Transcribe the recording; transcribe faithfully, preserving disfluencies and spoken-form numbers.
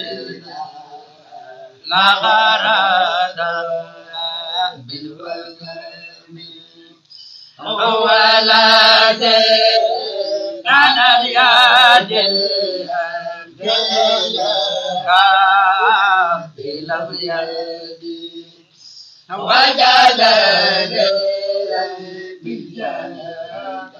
لا غرض بالوهم ولا كان اليد لم يد وجد بالجنة